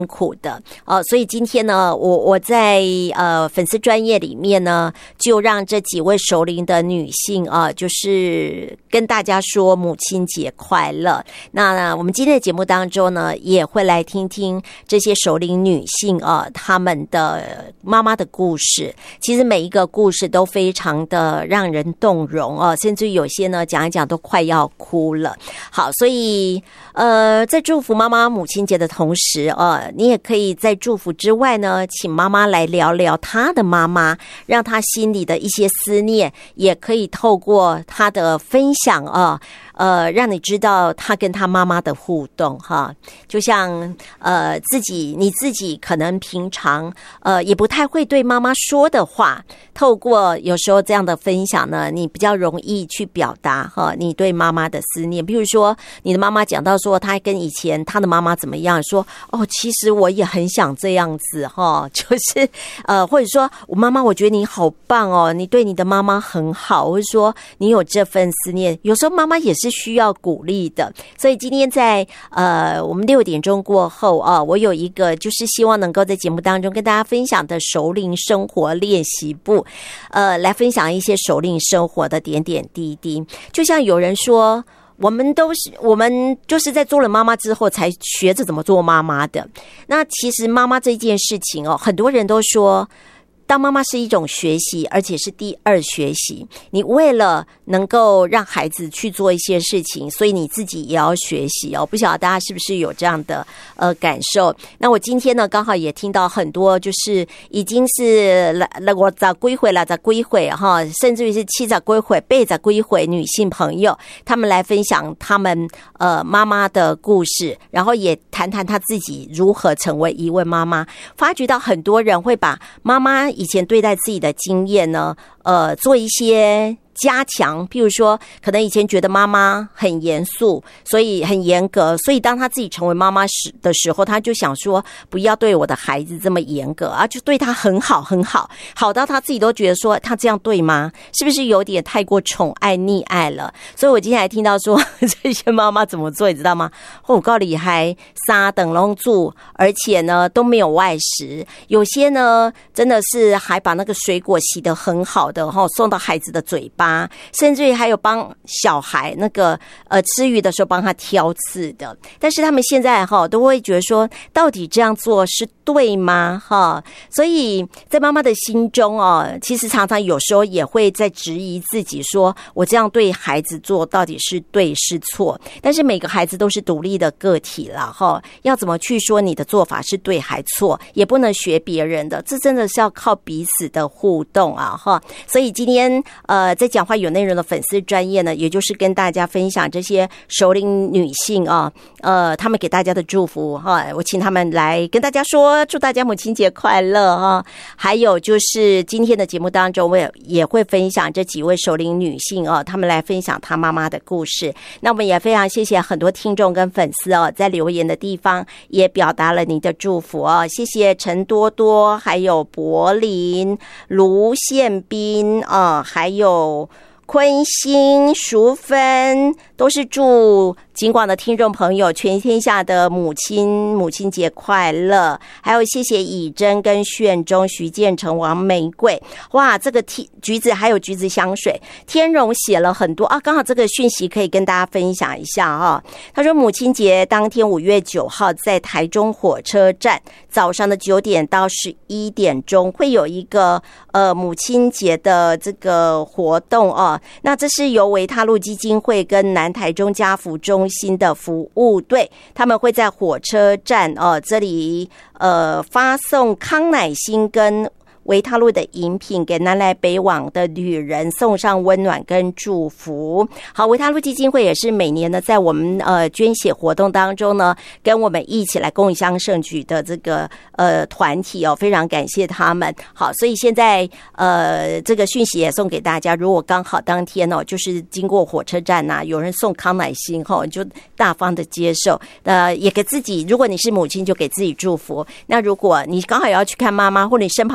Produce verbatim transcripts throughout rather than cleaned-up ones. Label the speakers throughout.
Speaker 1: 苦的呃，所以今天呢，我我在呃粉丝专页里面呢，就让这几位熟龄的女性啊、呃，就是跟大家说母亲节快乐。那我们今天的节目当中呢，也会来听听这些熟龄女性啊、呃，她们的妈妈的故事。其实每一个故事都非常的让人动容啊、呃，甚至有些呢讲一讲都快要哭了。好，所以呃，在祝福妈妈母亲节的同时呃。你也可以在祝福之外呢，请妈妈来聊聊她的妈妈，让她心里的一些思念也可以透过她的分享啊，呃，让你知道她跟她妈妈的互动哈。就像呃自己你自己可能平常呃也不太会对妈妈说的话，透过有时候这样的分享呢，你比较容易去表达哈你对妈妈的思念。比如说你的妈妈讲到说她跟以前她的妈妈怎么样，说哦其实其实我也很想这样子哈，就是呃，或者说我妈妈，我觉得你好棒哦，你对你的妈妈很好，或者说你有这份思念。有时候妈妈也是需要鼓励的，所以今天在呃我们六点钟过后啊，我有一个就是希望能够在节目当中跟大家分享的熟龄生活练习簿，呃，来分享一些熟龄生活的点点滴滴。就像有人说，我们都是我们就是在做了妈妈之后才学着怎么做妈妈的。那其实妈妈这件事情哦，很多人都说当妈妈是一种学习，而且是第二学习。你为了能够让孩子去做一些事情，所以你自己也要学习哦。不晓得大家是不是有这样的呃感受？那我今天呢，刚好也听到很多就是已经是来我咋归回了咋归回哈，甚至于是七咋归回、八咋归回女性朋友，他们来分享他们呃妈妈的故事，然后也谈谈他自己如何成为一位妈妈。发觉到很多人会把妈妈以前对待自己的经验呢，呃，做一些加强，譬如说可能以前觉得妈妈很严肃，所以很严格，所以当他自己成为妈妈时的时候，他就想说不要对我的孩子这么严格啊，就对他很好很好，好到他自己都觉得说他这样对吗？是不是有点太过宠爱溺爱了？所以我今天还听到说这些妈妈怎么做你知道吗？我告你还三等龙住，而且呢都没有外食，有些呢真的是还把那个水果洗得很好的齁送到孩子的嘴巴，甚至于还有帮小孩那个呃吃鱼的时候帮他挑刺的。但是他们现在哈都会觉得说，到底这样做是对吗？哈，所以在妈妈的心中哦，其实常常有时候也会在质疑自己，说我这样对孩子做到底是对是错？但是每个孩子都是独立的个体啦，哈，要怎么去说你的做法是对还错，也不能学别人的，这真的是要靠彼此的互动啊，哈。所以今天呃在讲话有内容的粉丝专页呢，也就是跟大家分享这些熟龄女性啊，呃，他们给大家的祝福哈，我请他们来跟大家说，祝大家母亲节快乐哈。还有就是今天的节目当中，我也也会分享这几位熟龄女性啊，他们来分享她妈妈的故事。那我们也非常谢谢很多听众跟粉丝哦，在留言的地方也表达了您的祝福哦，谢谢陈多多，还有柏林、卢宪斌啊，还有坤心、淑芬，都是祝警广的听众朋友全天下的母亲母亲节快乐。还有谢谢以真跟炫中、徐建成、王玫瑰。哇，这个橘子还有橘子香水，天荣写了很多啊，刚好这个讯息可以跟大家分享一下哈。他说母亲节当天五月九号在台中火车站早上的九点到十一点钟会有一个呃母亲节的这个活动啊。那这是由维他路基金会跟南台中家福中心的服务队，他们会在火车站哦这里呃发送康乃馨跟维他露的饮品给南来北往的旅人，送上温暖跟祝福。好，维他露基金会也是每年呢在我们呃捐血活动当中呢，跟我们一起来共襄盛举的这个呃团体哦，非常感谢他们。好，所以现在呃这个讯息也送给大家，如果刚好当天哦就是经过火车站呐、啊，有人送康乃馨哈、哦，就大方的接受，呃也给自己，如果你是母亲就给自己祝福。那如果你刚好要去看妈妈，或者你身旁有妈妈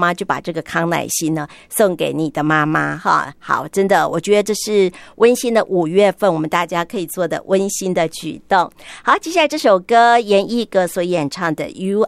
Speaker 1: 妈就把这个康乃馨呢送给你的妈妈哈。好，真的，我觉得这是温馨的五月份，我们大家可以做的温馨的举动。好，接下来这首歌严艺格所演唱的 You